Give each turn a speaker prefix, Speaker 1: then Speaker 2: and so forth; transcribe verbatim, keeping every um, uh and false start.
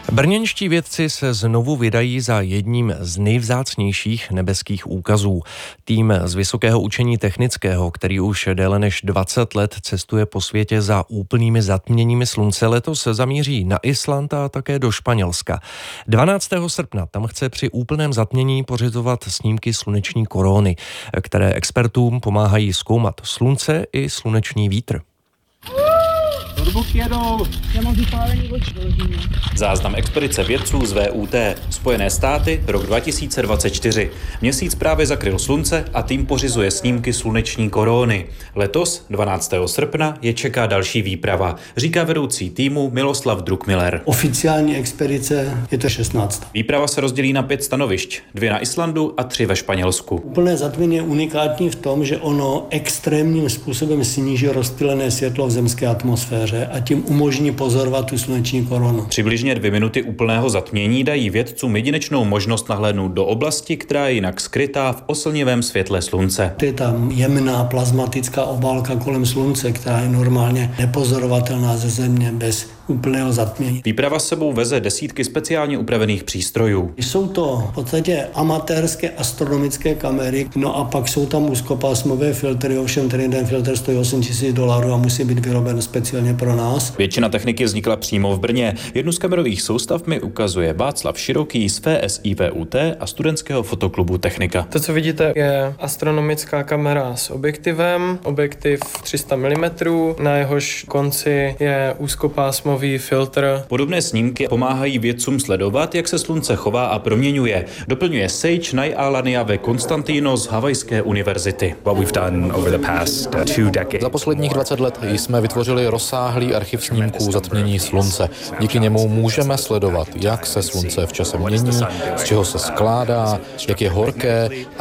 Speaker 1: Brněnští vědci se znovu vydají za jedním z nejvzácnějších nebeských úkazů. Tým z Vysokého učení technického, který už déle než dvacet let cestuje po světě za úplnými zatměními slunce, letos zamíří na Island a také do Španělska. dvanáctého srpna tam chce při úplném zatmění pořizovat snímky sluneční koróny, které expertům pomáhají zkoumat slunce i sluneční vítr.
Speaker 2: Záznam expedice vědců z V U T. Spojené státy, rok dva tisíce dvacet čtyři. Měsíc právě zakryl slunce a tým pořizuje snímky sluneční koróny. Letos, dvanáctého srpna, je čeká další výprava, říká vedoucí týmu Miloslav Druckmiller.
Speaker 3: Oficiální expedice je to šestnáct.
Speaker 2: Výprava se rozdělí na pět stanovišť, dvě na Islandu a tři ve Španělsku.
Speaker 3: Úplné zatmění je unikátní v tom, že ono extrémním způsobem sníží rozptýlené světlo v zemské atmosféře a tím umožní pozorovat tu sluneční koronu.
Speaker 2: Přibližně dvě minuty úplného zatmění dají vědcům jedinečnou možnost nahlédnout do oblasti, která je jinak skrytá v oslnivém světle slunce.
Speaker 3: To je ta jemná plazmatická obálka kolem slunce, která je normálně nepozorovatelná ze země bez úplného zatmění.
Speaker 2: Výprava s sebou veze desítky speciálně upravených přístrojů.
Speaker 3: Jsou to v podstatě amatérské astronomické kamery, no a pak jsou tam úzkopásmové filtry, ovšem ten jeden filtr stojí osm tisíc dolarů a musí být vyroben speciálně pro nás.
Speaker 2: Většina techniky vznikla přímo v Brně. Jednu z kamerových soustav mi ukazuje Václav Široký z V S I V U T a studentského fotoklubu Technika.
Speaker 4: To, co vidíte, je astronomická kamera s objektivem, objektiv tři sta milimetrů, na jehož konci je úzkopásmový filtr.
Speaker 2: Podobné snímky pomáhají vědcům sledovat, jak se slunce chová a proměňuje. Doplňuje Sage Najalaniave Konstantino z Havajské univerzity.
Speaker 5: Za posledních dvacet let jsme vytvořili rozsáhlý archiv snímků zatmění slunce. Díky němu můžeme sledovat, jak se slunce v čase mění, z čeho se skládá, jak je horké